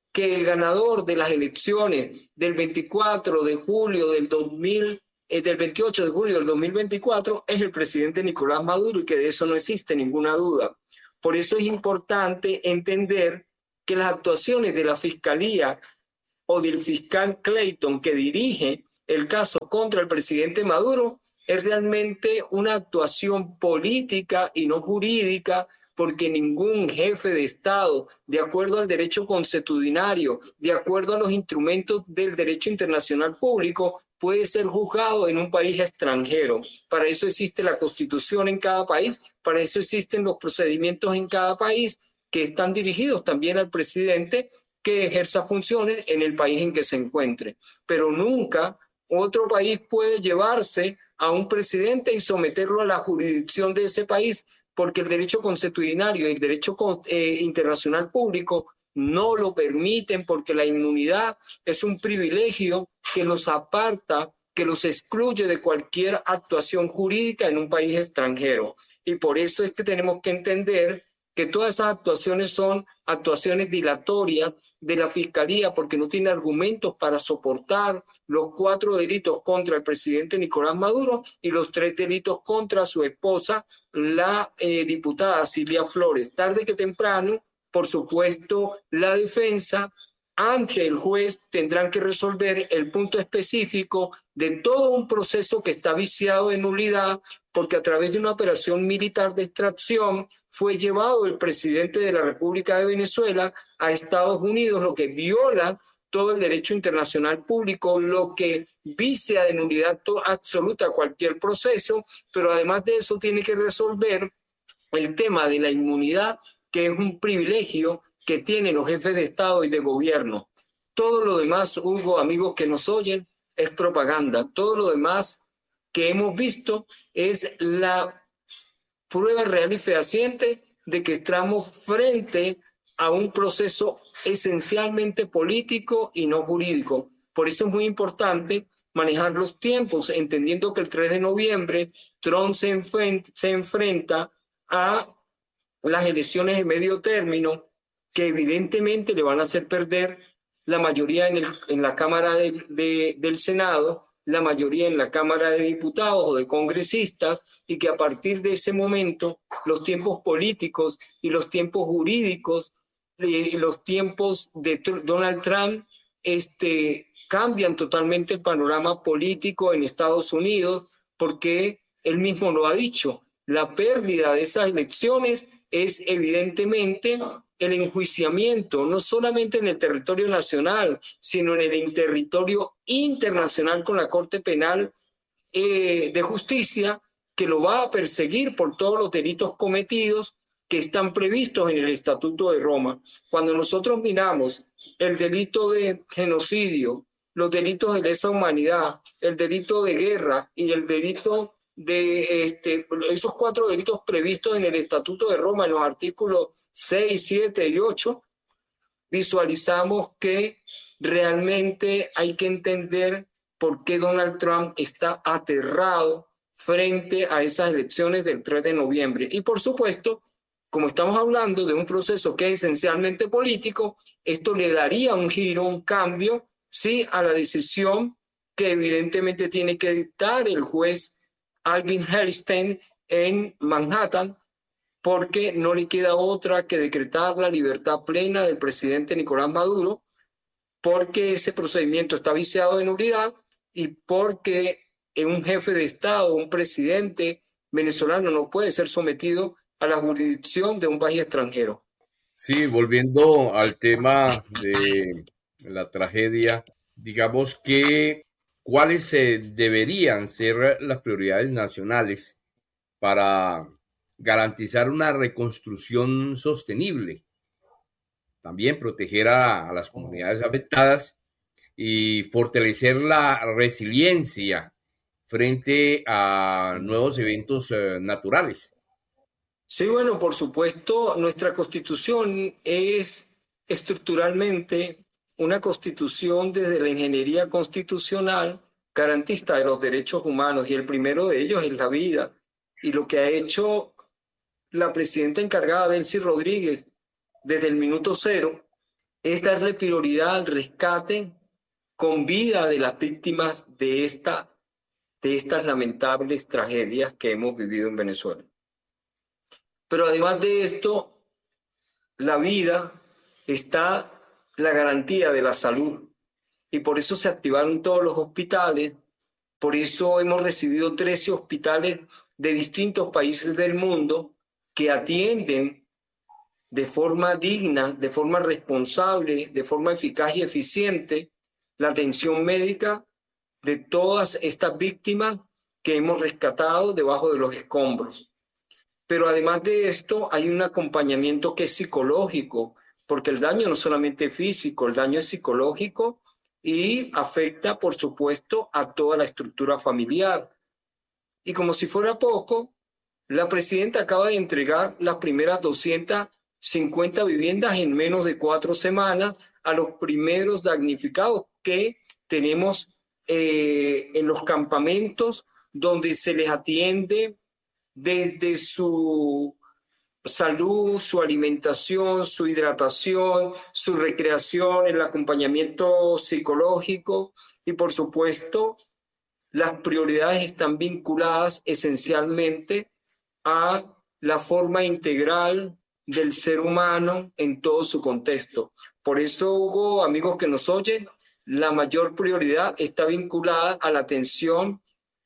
que el ganador de las elecciones del veinticuatro de julio del dos mil, eh, del veintiocho de julio del dos mil veinticuatro es el presidente Nicolás Maduro y que de eso no existe ninguna duda. Por eso es importante entender que las actuaciones de la Fiscalía o del fiscal Clayton que dirige el caso contra el presidente Maduro es realmente una actuación política y no jurídica, porque ningún jefe de Estado, de acuerdo al derecho consuetudinario, de acuerdo a los instrumentos del derecho internacional público, puede ser juzgado en un país extranjero. Para eso existe la Constitución en cada país, para eso existen los procedimientos en cada país que están dirigidos también al presidente que ejerza funciones en el país en que se encuentre. Pero nunca otro país puede llevarse a un presidente y someterlo a la jurisdicción de ese país, porque el derecho consuetudinario y el derecho eh, internacional público no lo permiten, porque la inmunidad es un privilegio que los aparta, que los excluye de cualquier actuación jurídica en un país extranjero. Y por eso es que tenemos que entender que todas esas actuaciones son actuaciones dilatorias de la Fiscalía, porque no tiene argumentos para soportar los cuatro delitos contra el presidente Nicolás Maduro y los tres delitos contra su esposa, la eh, diputada Cilia Flores. Tarde que temprano, por supuesto, la defensa ante el juez tendrán que resolver el punto específico de todo un proceso que está viciado en nulidad, porque a través de una operación militar de extracción fue llevado el presidente de la República de Venezuela a Estados Unidos, lo que viola todo el derecho internacional público, lo que vicia de nulidad absoluta cualquier proceso, pero además de eso tiene que resolver el tema de la inmunidad, que es un privilegio que tienen los jefes de Estado y de gobierno. Todo lo demás, Hugo, amigos que nos oyen, es propaganda. Todo lo demás que hemos visto es la prueba real y fehaciente de que estamos frente a un proceso esencialmente político y no jurídico. Por eso es muy importante manejar los tiempos, entendiendo que el tres de noviembre Trump se enfrenta, se enfrenta a las elecciones de medio término, que evidentemente le van a hacer perder la mayoría en, el, en la Cámara de, de, del Senado, la mayoría en la Cámara de Diputados o de congresistas, y que a partir de ese momento los tiempos políticos y los tiempos jurídicos y los tiempos de Donald Trump este, cambian totalmente el panorama político en Estados Unidos, porque él mismo lo ha dicho, la pérdida de esas elecciones es evidentemente el enjuiciamiento, no solamente en el territorio nacional, sino en el territorio internacional con la Corte Penal eh, de Justicia, que lo va a perseguir por todos los delitos cometidos que están previstos en el Estatuto de Roma. Cuando nosotros miramos el delito de genocidio, los delitos de lesa humanidad, el delito de guerra y el delito de este, esos cuatro delitos previstos en el Estatuto de Roma, en los artículos seis, siete y ocho, visualizamos que realmente hay que entender por qué Donald Trump está aterrado frente a esas elecciones del tres de noviembre. Y por supuesto, como estamos hablando de un proceso que es esencialmente político, esto le daría un giro, un cambio, sí, a la decisión que evidentemente tiene que dictar el juez Alvin Helstein en Manhattan, porque no le queda otra que decretar la libertad plena del presidente Nicolás Maduro, porque ese procedimiento está viciado de nulidad y porque un jefe de Estado, un presidente venezolano no puede ser sometido a la jurisdicción de un país extranjero. Sí, volviendo al tema de la tragedia, digamos que cuáles eh, deberían ser las prioridades nacionales para garantizar una reconstrucción sostenible, también proteger a, a las comunidades afectadas y fortalecer la resiliencia frente a nuevos eventos eh, naturales. Sí, bueno, por supuesto, nuestra Constitución es estructuralmente una constitución desde la ingeniería constitucional garantista de los derechos humanos, y el primero de ellos es la vida. Y lo que ha hecho la presidenta encargada, Delcy Rodríguez, desde el minuto cero, es darle prioridad al rescate con vida de las víctimas de, esta, de estas lamentables tragedias que hemos vivido en Venezuela. Pero además de esto, la vida está la garantía de la salud y por eso se activaron todos los hospitales. Por eso hemos recibido trece hospitales de distintos países del mundo que atienden de forma digna, de forma responsable, de forma eficaz y eficiente la atención médica de todas estas víctimas que hemos rescatado debajo de los escombros. Pero además de esto hay un acompañamiento que es psicológico, porque el daño no solamente es físico, el daño es psicológico y afecta, por supuesto, a toda la estructura familiar. Y como si fuera poco, la presidenta acaba de entregar las primeras doscientas cincuenta viviendas en menos de cuatro semanas a los primeros damnificados que tenemos eh, en los campamentos donde se les atiende desde su salud, su alimentación, su hidratación, su recreación, el acompañamiento psicológico y, por supuesto, las prioridades están vinculadas esencialmente a la forma integral del ser humano en todo su contexto. Por eso, Hugo, amigos que nos oyen, la mayor prioridad está vinculada a la atención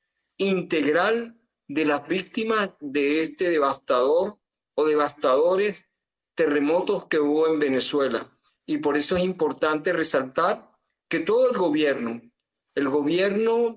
integral de las víctimas de este devastador o devastadores terremotos que hubo en Venezuela. Y por eso es importante resaltar que todo el gobierno, el gobierno,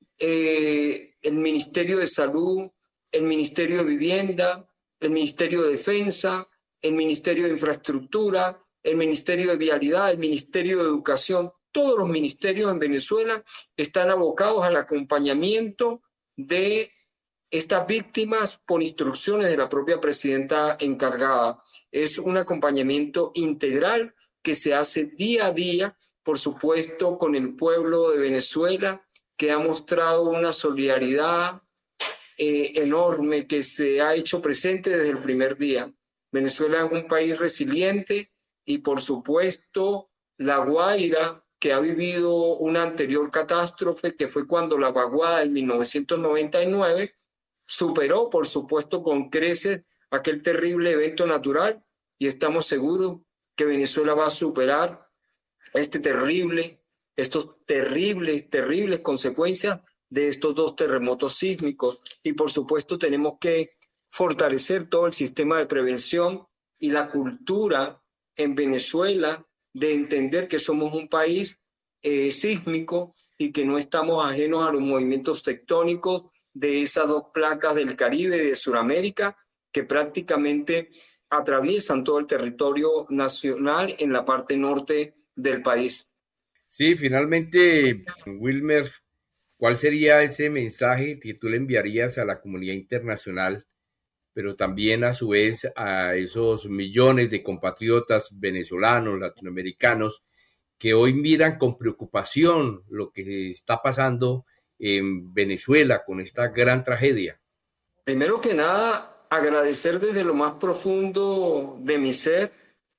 eh, el Ministerio de Salud, el Ministerio de Vivienda, el Ministerio de Defensa, el Ministerio de Infraestructura, el Ministerio de Vialidad, el Ministerio de Educación, todos los ministerios en Venezuela están abocados al acompañamiento de estas víctimas por instrucciones de la propia presidenta encargada. Es un acompañamiento integral que se hace día a día, por supuesto, con el pueblo de Venezuela, que ha mostrado una solidaridad eh, enorme, que se ha hecho presente desde el primer día. Venezuela es un país resiliente y, por supuesto, La Guaira, que ha vivido una anterior catástrofe, que fue cuando la vaguada en mil novecientos noventa y nueve, superó, por supuesto, con creces aquel terrible evento natural y estamos seguros que Venezuela va a superar este terrible, estos terribles, terribles consecuencias de estos dos terremotos sísmicos. Y, por supuesto, tenemos que fortalecer todo el sistema de prevención y la cultura en Venezuela de entender que somos un país eh, sísmico y que no estamos ajenos a los movimientos tectónicos de esas dos placas del Caribe y de Sudamérica que prácticamente atraviesan todo el territorio nacional en la parte norte del país. Sí, finalmente, Wilmer, ¿cuál sería ese mensaje que tú le enviarías a la comunidad internacional, pero también a su vez a esos millones de compatriotas venezolanos, latinoamericanos, que hoy miran con preocupación lo que está pasando en Venezuela con esta gran tragedia? Primero que nada, agradecer desde lo más profundo de mi ser,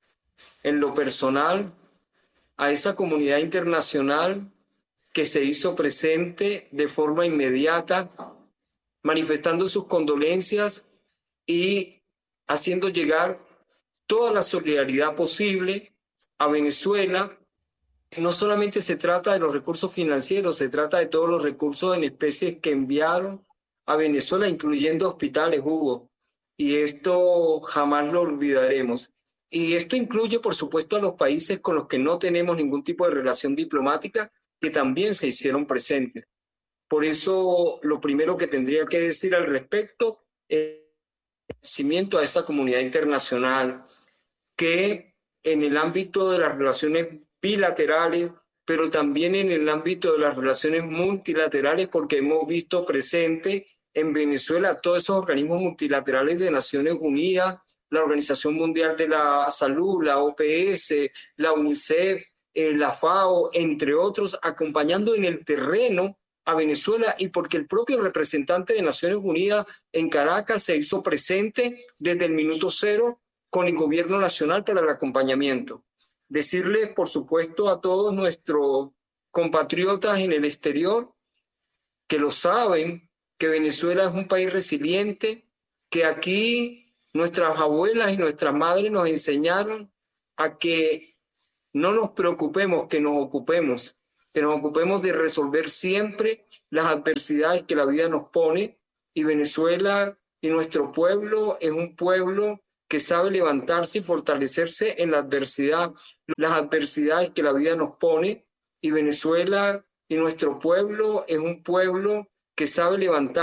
en lo personal, a esa comunidad internacional que se hizo presente de forma inmediata, manifestando sus condolencias y haciendo llegar toda la solidaridad posible a Venezuela. No solamente se trata de los recursos financieros, se trata de todos los recursos en especie que enviaron a Venezuela, incluyendo hospitales, Hugo. Y esto jamás lo olvidaremos. Y esto incluye, por supuesto, a los países con los que no tenemos ningún tipo de relación diplomática, que también se hicieron presentes. Por eso, lo primero que tendría que decir al respecto es agradecimiento a esa comunidad internacional que en el ámbito de las relaciones bilaterales, pero también en el ámbito de las relaciones multilaterales, porque hemos visto presente en Venezuela todos esos organismos multilaterales de Naciones Unidas, la Organización Mundial de la Salud, la O P S, la UNICEF, eh, la FAO, entre otros, acompañando en el terreno a Venezuela, y porque el propio representante de Naciones Unidas en Caracas se hizo presente desde el minuto cero con el gobierno nacional para el acompañamiento. decirles, por supuesto, a todos nuestros compatriotas en el exterior que lo saben, que Venezuela es un país resiliente, que aquí nuestras abuelas y nuestras madres nos enseñaron a que no nos preocupemos, que nos ocupemos, que nos ocupemos de resolver siempre las adversidades que la vida nos pone. Y Venezuela y nuestro pueblo es un pueblo que sabe levantarse y fortalecerse en la adversidad, las adversidades que la vida nos pone. Y Venezuela y nuestro pueblo es un pueblo que sabe levantarse